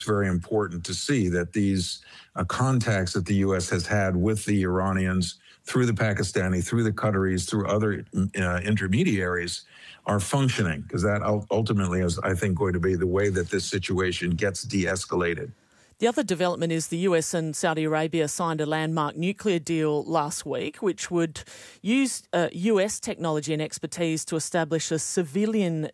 It's very important to see that these contacts that the U.S. has had with the Iranians through the Pakistani, through the Qataris, through other intermediaries are functioning, because that ultimately is, I think, going to be the way that this situation gets de-escalated. The other development is the US and Saudi Arabia signed a landmark nuclear deal last week, which would use US technology and expertise to establish a civilian